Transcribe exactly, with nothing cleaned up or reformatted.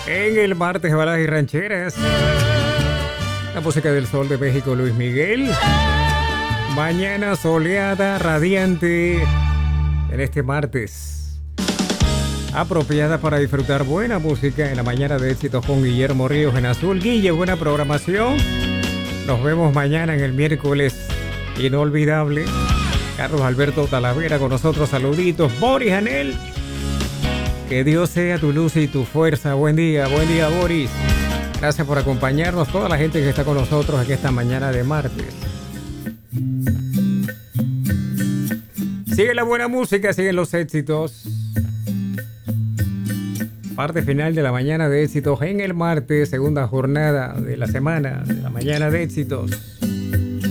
En el martes de baladas y rancheras, la música del Sol de México, Luis Miguel. Mañana soleada, radiante, en este martes. Apropiada para disfrutar buena música en la mañana de éxitos con Guillermo Ríos en Azul. Guille, buena programación. Nos vemos mañana en el miércoles inolvidable. Carlos Alberto Talavera con nosotros, saluditos. Boris Anel, que Dios sea tu luz y tu fuerza. Buen día, buen día, Boris. Gracias por acompañarnos, toda la gente que está con nosotros aquí esta mañana de martes. Sigue la buena música, siguen los éxitos. Parte final de la mañana de éxitos en el martes, segunda jornada de la semana de la mañana de éxitos.